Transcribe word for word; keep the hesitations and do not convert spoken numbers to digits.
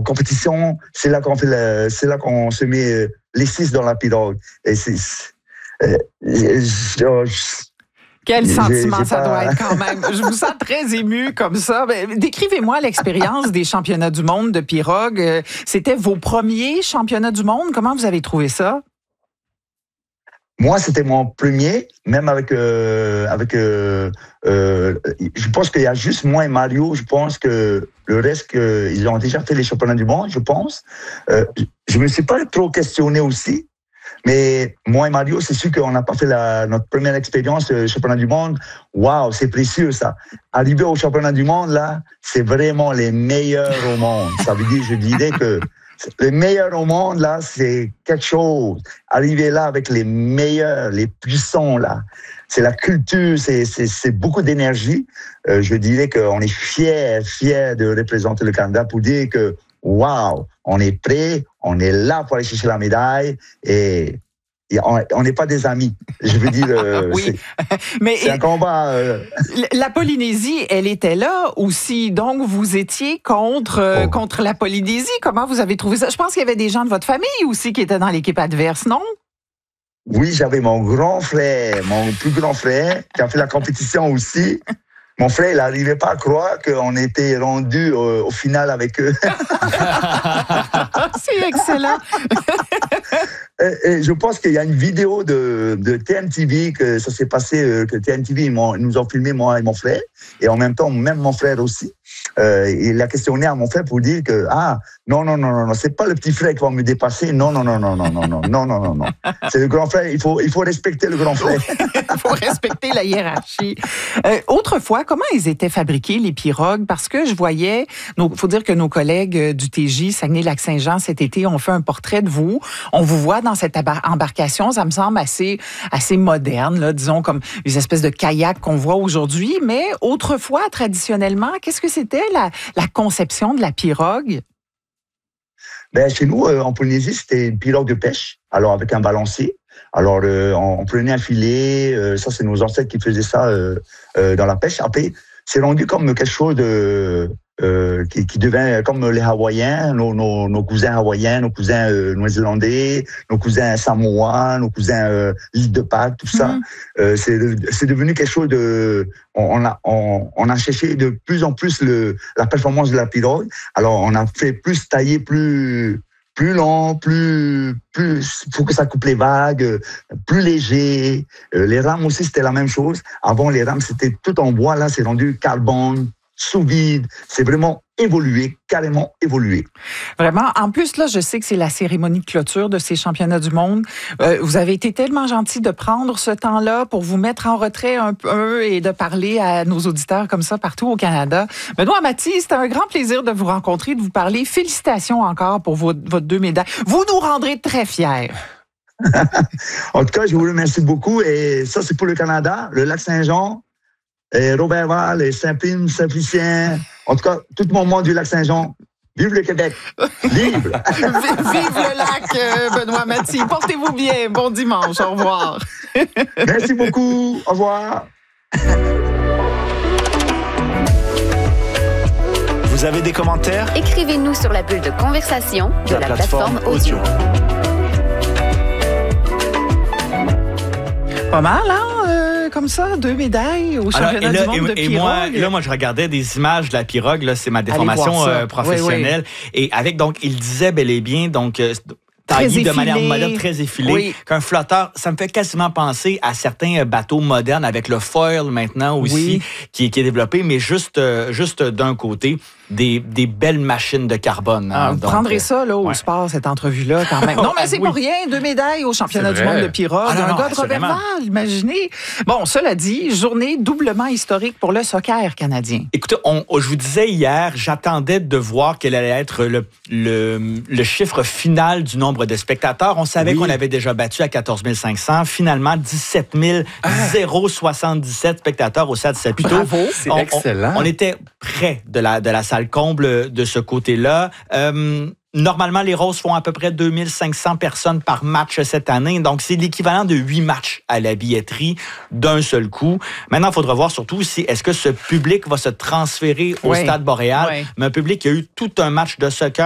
compétition, c'est là qu'on fait le, c'est là qu'on se met les six dans la pirogue. Et c'est, euh, je, je, Quel j'ai, sentiment j'ai ça pas... doit être quand même. Je vous sens très ému comme ça. Décrivez-moi l'expérience des championnats du monde de pirogue. C'était vos premiers championnats du monde. Comment vous avez trouvé ça? Moi, c'était mon premier, même avec euh, avec. Euh, euh, je pense qu'il y a juste moi et Mario. Je pense que le reste, que, ils ont déjà fait les championnats du monde. Je pense. Euh, je me suis pas trop questionné aussi, mais moi et Mario, c'est sûr qu'on n'a pas fait la, notre première expérience euh, championnat du monde. Waouh, c'est précieux ça. Arriver au championnat du monde là, c'est vraiment les meilleurs au monde. Ça veut dire, je dirais que les meilleurs au monde, là, c'est quelque chose. Arriver là avec les meilleurs, les puissants, là, c'est la culture, c'est, c'est, c'est beaucoup d'énergie. Euh, je dirais qu'on est fiers, fiers de représenter le Canada pour dire que, waouh, on est prêt, on est là pour aller chercher la médaille et... on n'est pas des amis. Je veux dire, euh, oui. c'est, mais c'est un combat. Euh... La Polynésie, elle était là aussi. Donc, vous étiez contre, euh, oh. contre la Polynésie. Comment vous avez trouvé ça? Je pense qu'il y avait des gens de votre famille aussi qui étaient dans l'équipe adverse, non? Oui, j'avais mon grand frère, mon plus grand frère, qui a fait la compétition aussi. Mon frère, il n'arrivait pas à croire qu'on était rendu au, au final avec eux. C'est excellent. et, et je pense qu'il y a une vidéo de, de T N T V, que ça s'est passé, que T N T V ils nous ont filmé, moi et mon frère. Et en même temps, même mon frère aussi. Euh, il a questionné à mon frère pour dire que, ah, non, non, non, non, non, c'est pas le petit frère qui va me dépasser. Non, non, non, non, non, non, non, non, non, non, non. C'est le grand frère. Il faut, il faut respecter le grand frère. Il faut respecter la hiérarchie. Euh, autrefois, comment ils étaient fabriqués, les pirogues? Parce que je voyais, il faut dire que nos collègues du T J, Saguenay-Lac-Saint-Jean, cet été, ont fait un portrait de vous. On vous voit dans cette embarcation, ça me semble assez, assez moderne, là, disons, comme une espèce de kayak qu'on voit aujourd'hui. Mais autrefois, traditionnellement, qu'est-ce que c'était la, la conception de la pirogue? Ben, chez nous, euh, en Polynésie, c'était une pirogue de pêche, alors avec un balancier. Alors, euh, on, on prenait un filet, euh, ça, c'est nos ancêtres qui faisaient ça euh, euh, dans la pêche. Après, c'est rendu comme quelque chose de... Euh, qui, qui devient comme les Hawaïens, nos, nos, nos cousins hawaïens, nos cousins euh, néo-zélandais, nos cousins samoans, nos cousins euh, l'île de Pâques, tout ça. Mm-hmm. Euh, c'est, c'est devenu quelque chose de... On, on, a, on, on a cherché de plus en plus le, la performance de la pirogue. Alors, on a fait plus tailler, plus... plus lent, plus, plus, faut que ça coupe les vagues, plus léger. Euh, les rames aussi, c'était la même chose. Avant, les rames, c'était tout en bois. Là, c'est rendu carbone, sous vide. C'est vraiment évolué, carrément évolué. Vraiment. En plus, là, je sais que c'est la cérémonie de clôture de ces championnats du monde. Euh, vous avez été tellement gentil de prendre ce temps-là pour vous mettre en retrait un peu et de parler à nos auditeurs comme ça partout au Canada. Benoît Mathis, c'était un grand plaisir de vous rencontrer, de vous parler. Félicitations encore pour vos, vos deux médailles. Vous nous rendrez très fiers. En tout cas, je vous remercie beaucoup. Et ça, c'est pour le Canada, le Lac-Saint-Jean, et Robertval, et Saint-Prime, Saint-Félicien. En tout cas, tout le monde du Lac-Saint-Jean. Vive le Québec! Vive! Vive le lac, euh, Benoît Mathis. Portez-vous bien. Bon dimanche. Au revoir. Merci beaucoup. Au revoir. Vous avez des commentaires? Écrivez-nous sur la bulle de conversation de, de la, la plateforme, plateforme audio. Pas mal, hein? Comme ça, deux médailles au championnat Alors, là, du monde et, de et pirogue. Moi, là, moi, je regardais des images de la pirogue. Là, c'est ma déformation euh, professionnelle. Oui, oui. Et avec, donc, il disait bel et bien, donc... Euh, taillé de manière moderne, très effilée, oui. qu'un flotteur, ça me fait quasiment penser à certains bateaux modernes avec le foil maintenant aussi, oui. qui, qui est développé, mais juste, euh, juste d'un côté. Des, des belles machines de carbone. Ah, hein, vous donc, prendrez ça là, au ouais. sport, cette entrevue-là, quand même. Non, mais c'est oui. pas rien. Deux médailles au championnat du monde de pirogue. Ah, non, un non, gars de Robertval, imaginez. Bon, cela dit, journée doublement historique pour le soccer canadien. Écoutez, on, je vous disais hier, j'attendais de voir quel allait être le, le, le chiffre final du nombre de spectateurs. On savait oui. qu'on avait déjà battu à quatorze mille cinq cents. Finalement, dix-sept mille soixante-dix-sept spectateurs au Stade Saputo. Bravo, c'est on, excellent. On, on était près de la, de la salle comble de ce côté-là. Euh, normalement, les Roses font à peu près deux mille cinq cents personnes par match cette année. Donc, c'est l'équivalent de huit matchs à la billetterie d'un seul coup. Maintenant, il faudra voir surtout si est-ce que ce public va se transférer au oui. Stade Boréal. Oui. Mais un public qui a eu tout un match de soccer